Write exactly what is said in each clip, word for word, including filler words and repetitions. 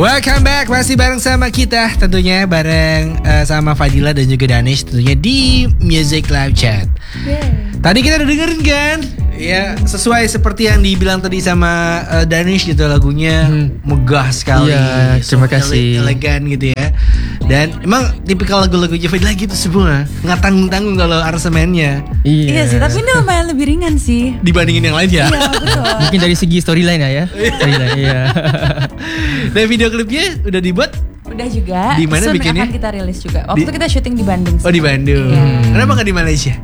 Welcome back, masih bareng sama kita tentunya bareng uh, sama Fadila dan juga Danish tentunya di Music Live Chat. Yeah. Tadi kita udah dengerin kan? Ya sesuai seperti yang dibilang tadi sama uh, Danish gitu, lagunya hmm. megah sekali. Ya, terima kasih. Ele- elegan gitu ya. Dan emang tipikal lagu-lagu Fadila gitu semua, nggak tanggung-tanggung kalau aransemennya. Iya. Iya sih, tapi ini lumayan lebih ringan sih dibandingin yang lain ya. Iya betul. Mungkin dari segi storyline ya ya. Storyline ya. Dan video klipnya udah dibuat? Udah juga. Di mana bikinnya? Akan kita rilis juga. Waktu di... kita syuting di Bandung sih. Oh di Bandung. Iya. Kenapa nggak di Malaysia?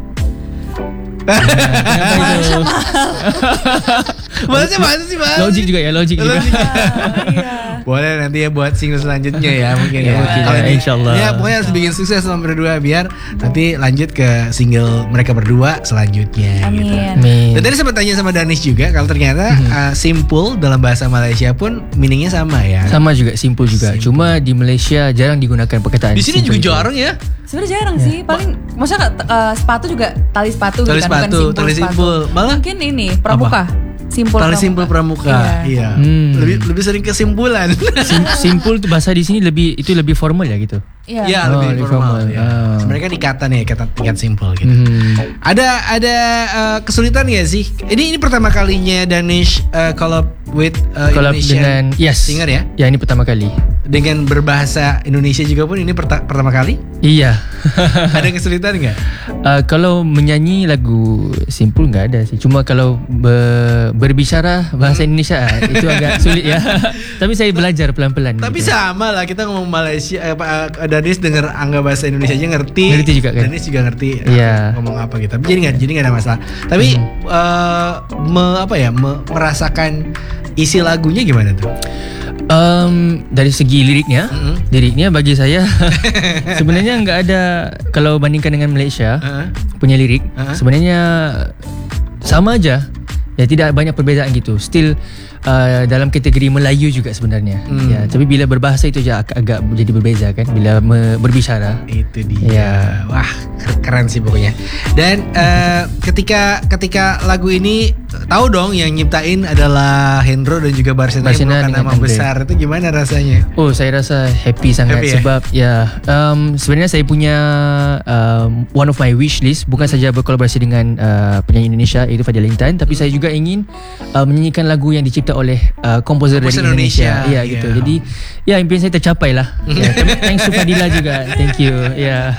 Malaysia mahal. Malaysia mahal sih bang. Logik juga ya, logik juga. Iya. Boleh nanti ya buat single selanjutnya ya mungkin ya. Mungkin ya, ya, insyaallah. Ya pokoknya harus bikin sukses sama berdua biar nanti lanjut ke single mereka berdua selanjutnya. Amin. Gitu. Amin. Dan tadi sempat tanya sama Danish juga kalau ternyata mm-hmm. uh, simple dalam bahasa Malaysia pun meaningnya sama ya. Sama juga, simple juga. Simple. Cuma di Malaysia jarang digunakan perkataan. Di sini juga itu. jarang ya. Sebenarnya jarang ya. sih. Paling maksudnya uh, sepatu juga tali sepatu tali gitu kan, sepatu, bukan tali simpul. Malah mungkin ini pramuka. tali Simpul pramuka. simpul pramuka. Iya. iya. Hmm. Lebih lebih sering kesimpulan. Sim- simpul tuh bahasa di sini lebih itu lebih formal ya gitu. Iya, ya, oh, lebih formal. formal. Ya. Oh. Sebenarnya kan ikatan ya, ikatan tingkat simpel gitu. Hmm. Ada ada uh, kesulitan nggak sih? Ini ini pertama kalinya Danish uh, collab with uh, Collab Indonesian dengan yes. singer ya? Ya ini pertama kali. Dengan berbahasa Indonesia juga pun ini perta- pertama kali? Iya. Ada kesulitan nggak? Uh, kalau menyanyi lagu simpul nggak ada sih. Cuma kalau be- berbicara bahasa hmm. Indonesia itu agak sulit ya. Tapi saya belajar pelan-pelan. Tapi gitu. sama lah, kita ngomong Malaysia, eh, uh, Danish denger angga bahasa Indonesia aja ngerti. Ngerti juga kan? Danish juga ngerti. Iya. Ngomong apa gitu. Tapi jadi nggak jadi nggak ada masalah. Tapi hmm. uh, me, apa ya me, merasakan isi lagunya gimana tuh? Um, dari segi liriknya, mm-hmm. liriknya bagi saya sebenarnya nggak ada, kalau bandingkan dengan Malaysia uh-huh. punya lirik, uh-huh. sebenarnya sama aja. Ya tidak banyak perbezaan gitu. Still uh, dalam kategori Melayu juga sebenarnya. Hmm. Ya, tapi bila berbahasa itu aja agak, agak jadi berbeza kan bila me- berbicara. Itu dia. Ya. Wah, keren sih pokoknya. Dan uh, ketika ketika lagu ini tahu dong yang nyiptain adalah Hendro dan juga Barsina yang merupakan nama Andre. Besar. Itu gimana rasanya? Oh, saya rasa happy sangat happy, sebab ya, ya um, sebenarnya saya punya um, one of my wish list bukan saja berkolaborasi dengan uh, penyanyi Indonesia iaitu Fadila Intan, tapi hmm. saya juga ingin uh, menyanyikan lagu yang dicipta oleh uh, komposer dari Indonesia. Iya yeah. gitu. Jadi ya impian saya tercapai lah. Ya, thanks to Fadila juga. Thank you. Ya.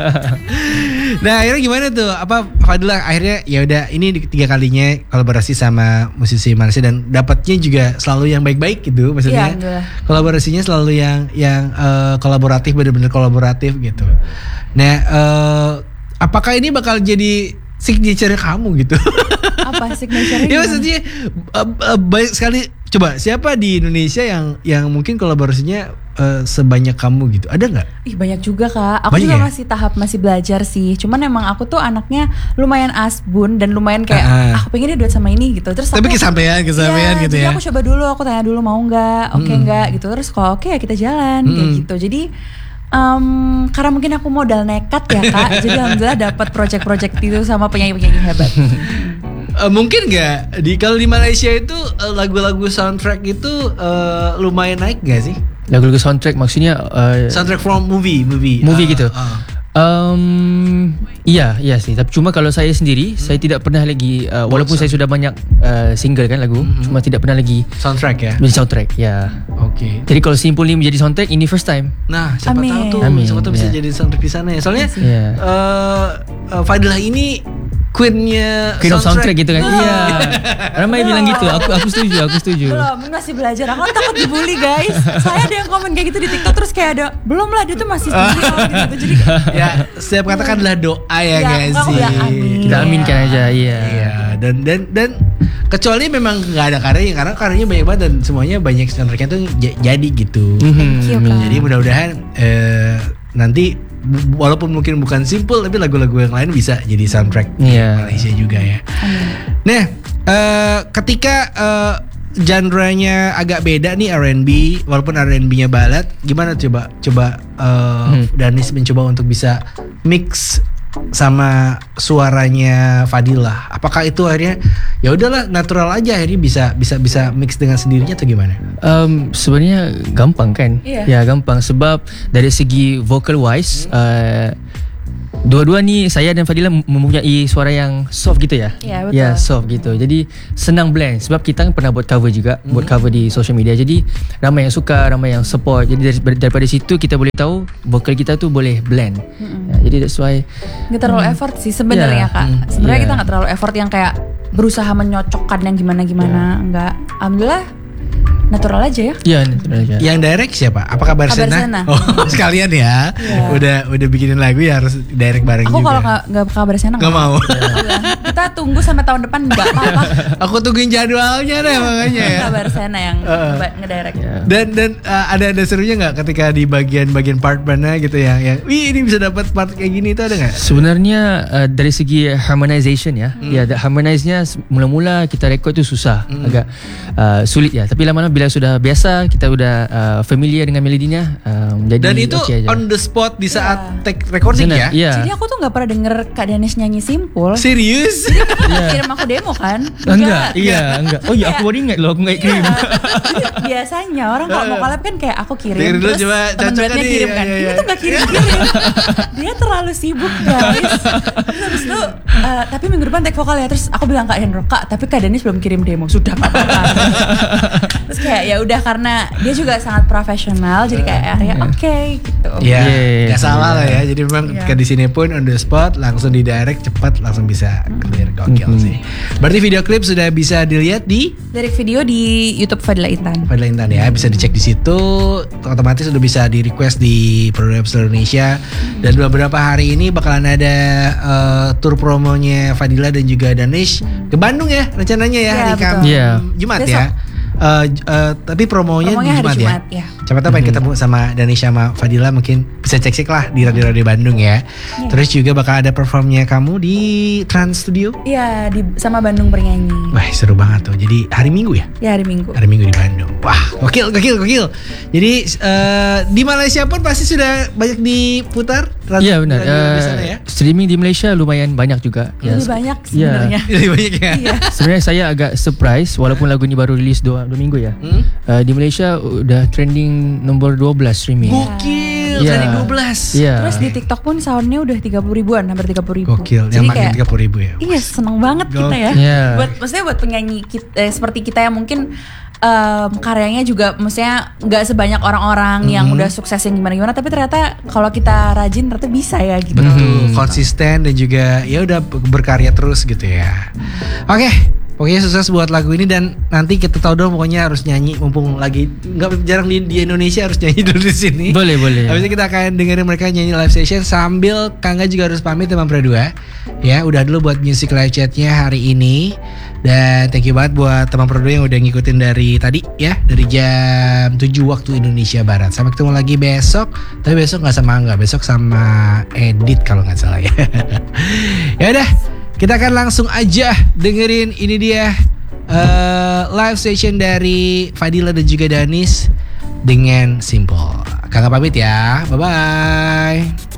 Nah, akhirnya gimana tuh? Apa Fadila akhirnya ya udah ini tiga kalinya kolaborasi sama musisi Malaysia dan dapatnya juga selalu yang baik-baik gitu maksudnya. Ya, kolaborasinya selalu yang yang uh, kolaboratif, benar-benar kolaboratif gitu. Nah, uh, apakah ini bakal jadi signature kamu gitu? Apa signature-nya? Ya maksudnya uh, uh, banyak sekali. Coba siapa di Indonesia yang yang mungkin kolaborasinya uh, sebanyak kamu gitu? Ada nggak? Ih banyak juga kak. Aku banyak juga ya? masih tahap masih belajar sih. Cuman emang aku tuh anaknya lumayan asbun dan lumayan kayak uh-huh. aku pengen dia duet sama ini gitu. Terus tapi aku, kesampaian kesampaian ya, gitu jadi ya. aku coba dulu, aku tanya dulu mau nggak, oke okay, hmm. nggak gitu. Terus kalau oke okay, ya kita jalan hmm. kayak gitu. Jadi Um, karena mungkin aku modal nekat ya kak, jadi alhamdulillah dapat project-project itu sama penyanyi-penyanyi hebat. Uh, mungkin nggak di kalau di Malaysia itu uh, lagu-lagu soundtrack itu uh, lumayan naik nggak sih? Lagu-lagu soundtrack maksudnya uh, soundtrack from movie, movie, movie uh, gitu. Uh. Um, iya, iya sih. Tapi cuma kalau saya sendiri, hmm. saya tidak pernah lagi, uh, walaupun oh, saya sudah banyak uh, single kan lagu, hmm. cuma tidak pernah lagi soundtrack ya. Menjadi soundtrack, ya. Oke. Okay. Jadi kalau Simpul ini menjadi soundtrack, ini first time. Nah, siapa Amin. tahu tuh, Amin. siapa tahu bisa yeah. jadi soundtrack di sana ya. Soalnya yeah. uh, uh, Fadilah ini Queen-nya Queen of soundtrack gitu kan. Belum. Iya. Ramai bilang gitu. Aku aku setuju, aku setuju. Belum, masih belajar. Aku takut dibully, guys. Saya ada yang komen kayak gitu di TikTok terus kayak ada, belum lah dia tuh masih studi gitu. Jadi ya, setiap kata kan adalah doa ya, ya guys sih. Ya, amin. Kita aminkan aja, iya. Iya, dan dan dan kecuali memang nggak ada karyanya karena karyanya banyak banget dan semuanya banyak soundtracknya tuh j- jadi gitu. Thank you, Kak. Jadi mudah-mudahan eh, nanti walaupun mungkin bukan simple tapi lagu-lagu yang lain bisa jadi soundtrack yeah. Malaysia juga ya. Amin. Nah, uh, ketika uh, genre-nya agak beda nih R and B, walaupun R and B-nya ballad, gimana coba coba uh, hmm. Danish mencoba untuk bisa mix sama suaranya Fadila. Apakah itu akhirnya ya udahlah natural aja, akhirnya bisa bisa bisa mix dengan sendirinya atau gimana? Um, sebenarnya gampang kan? Iya. Ya gampang sebab dari segi vocal wise hmm. uh, dua-dua ni saya dan Fadila mempunyai suara yang soft gitu ya. Ya, betul. Ya soft gitu. Jadi senang blend sebab kita kan pernah buat cover juga, mm-hmm. buat cover di social media. Jadi ramai yang suka, ramai yang support. Jadi dari, daripada situ kita boleh tahu vokal kita tu boleh blend. Mm-hmm. Ya, jadi that's why nggak terlalu hmm. effort sih sebenarnya yeah. Kak. Sebenarnya yeah. kita nggak terlalu effort yang kayak berusaha menyocokkan yang gimana-gimana. Yeah. Enggak. Alhamdulillah natural aja ya. Iya, natural aja. Yang direct siapa? Apa Kabar Sena? Oh, sekalian ya. Yeah. Udah udah bikinin lagu ya harus direct bareng aku juga. Aku kalau nggak Kabar Sena nggak mau. Kita tunggu sampai tahun depan nggak apa-apa. Aku tungguin jadwalnya deh makanya ya. Kabar Sena yang uh, ngedirect. Yeah. Dan dan uh, ada ada serunya nggak ketika di bagian-bagian part mana gitu ya? Yang wih ini bisa dapat part kayak gini itu ada nggak? Sebenarnya uh, dari segi harmonization ya, hmm. ya harmonize-nya mula-mula kita record tu susah, hmm. agak uh, sulit ya. Tapi lama-lama bila sudah biasa, kita udah uh, familiar dengan melodinya, um, jadi dan itu okay on the spot di saat yeah. take recording ya? Yeah. Jadi aku tuh nggak pernah denger Kak Danes nyanyi Simple. Serius? Jadi aku yeah. kirim aku demo kan? Enggak, iya enggak. Oh iya, aku baru ingat loh, aku nggak kirim. Biasanya orang kalau mau collab kan kayak aku kirim, Dengar terus teman duetnya kirim kan. Ini tuh nggak kirim-kirim. Dia terlalu sibuk guys. Terus habis itu, uh, tapi minggu depan take vokal ya. Terus aku bilang Kak Hendro, Kak, tapi Kak Danes belum kirim demo. Sudah nggak apa-apa. Terus kayak ya udah karena dia juga sangat profesional, jadi kayak akhirnya oke okay, gitu. Iya, yeah, nggak salah lah ya. Jadi memang yeah. di sini pun on the spot, langsung di direct cepat, langsung bisa clear, gokil mm-hmm. sih. Berarti video klip sudah bisa dilihat di direct video di YouTube Fadila Intan. Fadila Intan ya, bisa dicek di situ. Otomatis udah bisa di request di Produk Indonesia. Dan beberapa hari ini bakalan ada uh, tour promonya Fadila dan juga Danish ke Bandung ya rencananya ya, yeah, hari Kamis yeah. Jumat besok. ya. Uh, uh, tapi promonya, promonya di Jumat, Jumat ya. ya. Siapa tahu pengen ketemu sama Danish sama Fadila, mungkin bisa cek-cek lah di radio-radio Bandung ya. Yeah. Terus juga bakal ada performnya kamu di Trans Studio. Iya, di sama Bandung Bernyanyi. Wah, seru banget tuh. Jadi hari Minggu ya? Ya, hari Minggu. Hari Minggu di Bandung. Wah, gokil, gokil, gokil. Jadi uh, di Malaysia pun pasti sudah banyak diputar. Iya benar. Uh, ya? Streaming di Malaysia lumayan banyak juga. Lebih ya, banyak sebenarnya. Ya. Lebih banyak ya. Iya. Sebenarnya saya agak surprise walaupun lagu ini baru rilis dua, dua minggu ya. Hmm? Uh, di Malaysia udah trending nomor dua belas streaming. Gokil, yeah. trending dua belas. Yeah. Terus di TikTok pun soundnya udah tiga puluh ribuan, hampir tiga puluh ribu. Gokil, yang makin tiga puluh ribu ya. Iya, seneng banget Gokil. kita ya. Yeah. Buat maksudnya buat penyanyi kita, eh, seperti kita yang mungkin um, karyanya juga maksudnya nggak sebanyak orang-orang mm-hmm. yang udah sukses yang gimana-gimana, tapi ternyata kalau kita rajin ternyata bisa ya gitu. Betul, mm-hmm. konsisten dan juga ya udah berkarya terus gitu ya. Oke. Okay. Pokoknya sukses buat lagu ini dan nanti kita tahu dong pokoknya harus nyanyi mumpung lagi nggak jarang di, di Indonesia harus nyanyi dulu di sini. Boleh boleh. Habis itu kita akan dengerin mereka nyanyi live session sambil Kangga juga harus pamit sama Pradua. Ya udah dulu buat music live chatnya hari ini dan thank you banget buat teman Pradua yang udah ngikutin dari tadi ya dari jam tujuh waktu Indonesia Barat. Sampai ketemu lagi besok. Tapi besok nggak sama Angga, besok sama Edit kalau nggak salah ya. Ya udah. Kita akan langsung aja dengerin ini dia uh, live session dari Fadila dan juga Danis dengan Simple. Kakak pamit ya, bye bye.